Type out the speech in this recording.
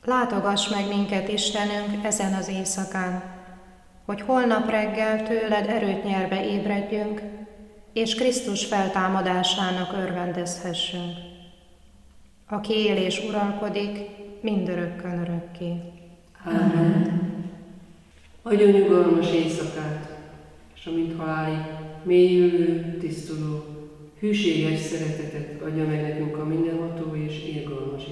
Látogass meg minket, Istenünk, ezen az éjszakán, hogy holnap reggel tőled erőt nyerve ébredjünk, és Krisztus feltámadásának örvendezhessünk, aki él és uralkodik mindörökkön örökké. Ámen. Adjon nyugalmas éjszakát, és amint halálig mélyülő, tisztuló, hűséges szeretetet adja meg nekünk a mindenható és irgalmas